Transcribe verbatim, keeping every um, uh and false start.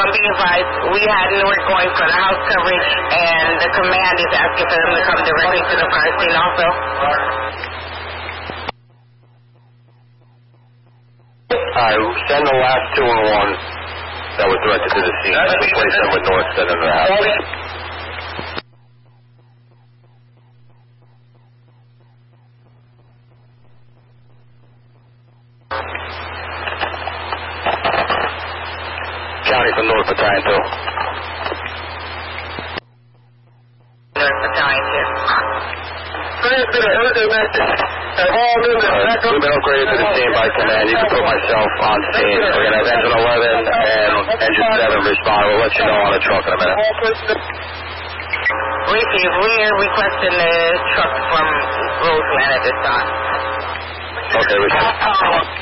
and be advised, we had Newark going for the house coverage, and the command is asking for them to come directly to the fire scene also. Alright, send the last two and one that were directed to the scene. Replace them with North, send them to the house. County from North Battalion two. North Battalion two. Alright, we've been upgraded to the scene by command. You can put myself on scene. We're going to have engine eleven and engine seven respond. We'll let you know on the truck in a minute. Receive, we are requesting the truck from Roseland at this time. Okay, we